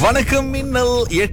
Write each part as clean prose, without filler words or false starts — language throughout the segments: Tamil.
வணக்கம் மின்னல்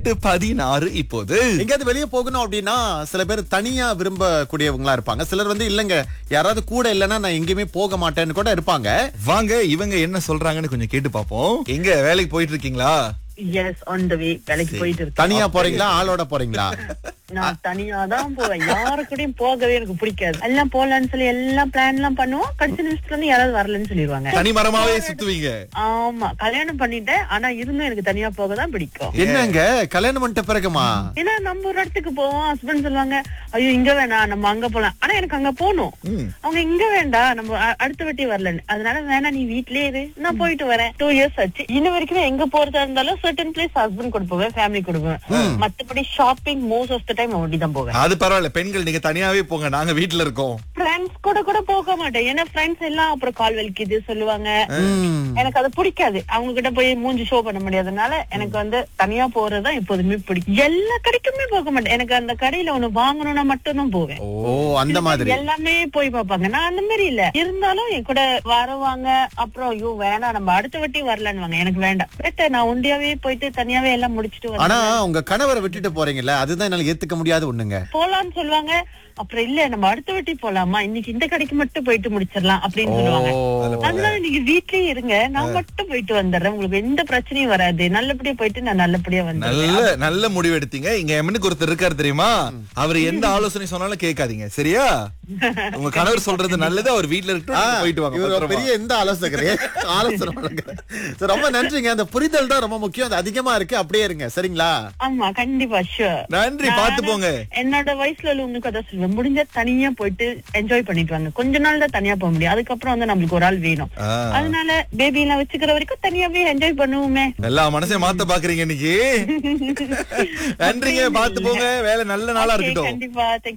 8:16 இப்போது எங்கேயாவது வெளியே போகணும் அப்படின்னா சில பேர் தனியா விரும்பக்கூடியவங்களா இருப்பாங்க. சிலர் இல்லங்க யாராவது கூட இல்லைன்னா நான் எங்கேயுமே போக மாட்டேன்னு கூட இருப்பாங்க. வாங்க இவங்க என்ன சொல்றாங்கன்னு கொஞ்சம் கேட்டு பாப்போம். எங்க வேலைக்கு போயிட்டு இருக்கீங்களா? எஸ் ஆன் த வே வேலைக்கு போயிட்டு இருக்கேன். தனியா போறீங்களா ஆளோட போறீங்களா? நான் தனியா தான் போவேன். யாரு கூடயும் போகவே எனக்கு பிடிக்காது. எல்லாம் போலான்னு சொல்லி எல்லாம் பிளான் எல்லாம் பண்ணுவோம். கடைசி நிமிஷத்துல இருந்து யாராவது வரலன்னு சொல்லிடுவாங்க. தனி மரமாவே சுத்துவீங்க? ஆமா, கல்யாணம் பண்ணிட்டேன். ஆனா இருந்தும் எனக்கு தனியா போக தான் பிடிக்கும். என்னங்க கல்யாணம் பண்ணிட்ட பிறகுமா? ஏன்னா நம்ம ஒரு இடத்துக்கு போவோம், ஹஸ்பண்ட் சொல்லுவாங்க ஐயோ இங்க வேணாம் நம்ம அங்க போலாம். ஆனா எனக்கு அங்க போகணும். அவங்க இங்க வேண்டாம் நம்ம அடுத்த வாட்டி வரலன்னு. அதனால வேணா நீ வீட்லயே இரு, நான் போயிட்டு வரேன். 2 years ஆச்சு. இன்ன வரைக்கும் எங்க போறதா இருந்தாலும் certain place ஹஸ்பண்ட் கூட போவேன், ஃபேமிலி கூட போவேன். மத்தபடி shopping most of the time அப்படி தான் போவேன். அது பரவாயில்ல, பெண்கள் நீங்க தனியாவே போங்க, நாங்க வீட்ல இருக்கோம். ஃப்ரெண்ட்ஸ் கூட போக மாட்டேன். ஏன்னா ஃப்ரெண்ட்ஸ் எல்லாம் அப்புறம் கால் வலிக்குது சொல்லுவாங்க. எனக்கு அது பிடிக்காது. அவங்க கிட்ட போய் மூஞ்சி ஷோ பண்ண முடியாதனால எனக்கு தனியா போறதுதான் எப்போதுமே பிடிக்கும். எல்லா கடைக்குமே போக மாட்டேன். எனக்கு அந்த கடையில ஒண்ணு வாங்கணும்னா மட்டும் தான் போவேன். ஓ அந்த மாதிரி எல்லாமே போய் பாப்பாங்க. நான் அந்த மாதிரி இல்ல. இருந்தாலும் என் கூட வருவாங்க. அப்புறம் ஐயோ வேணாம் நம்ம அடுத்த வாட்டி வரலன்னு எனக்கு வேண்டாம். பெட்டர் நான் ஒண்டியாவே போயிட்டு தனியாவே எல்லாம் முடிச்சிட்டு ஆனா வரேன். உங்க கணவரை விட்டுட்டு போறீங்கல்ல, அதுதான் என்னால ஏத்துக்க முடியாத ஒண்ணுங்க. போலான்னு சொல்லுவாங்க. அப்புறம் இல்ல நம்ம அடுத்த வாட்டி போலாமா, இன்னைக்கு இந்த கடைக்கு மட்டும் போயிட்டு முடிச்சிடலாம் அப்படின்னு சொல்லுவாங்க. அதனால நீங்க வீட்லயே இருங்க, நான் மட்டும் போயிட்டு வந்துடுறேன், உங்களுக்கு எந்த பிரச்சனையும் வராது, நல்லபடியா போயிட்டு நான் நல்லபடியா வந்துடுறேன். நல்ல முடிவு எடுத்தீங்க. இங்க எம்னுக்கு ஒருத்தர் இருக்காரு தெரியுமா, அவர் எந்த ஆலோசனை சொன்னாலும் கேட்காதீங்க, சரியா? உங்க கணவர் சொல்றது நல்லது, அவர் வீட்ல இருக்கட்டும், போயிட்டு வாங்க. இவர் ஒரு பெரிய எந்த ஆலோசகரே ஆலோசனை வழங்குறாரு. சரி, ரொம்ப நன்றிங்க. அந்த புரிதல் தான் ரொம்ப முக்கியம். அது அதிகமா இருக்கு, அப்படியே இருங்க சரிங்களா? ஆமா கண்டிப்பா, ஷூர். நன்றி, பாத்து போங்க. என்னோட வயசுல உள்ளவங்களுக்கு அதான் சொல்லுவேன், முடிஞ்ச தனியா போயிட்டு என்ஜாய் பண்ணிட்டு வாங்க. கொஞ்ச நாள் தான் தனியா போக முடியும், அதுக்கப்புறம் நம்மளுக்கு ஒரு ஆள் வேணும். அதனால பேபி எல்லாம் வச்சுக்கிற வரைக்கும் தனியாவே என்ஜாய் பண்ணுவோமே. எல்லா மனசையும் மாத்த பாக்குறீங்க இன்னைக்கு. நன்றிங்க, பாத்து போங்க. வேலை நல்ல நாளா இருக்கட்டும். கண்டிப்பா.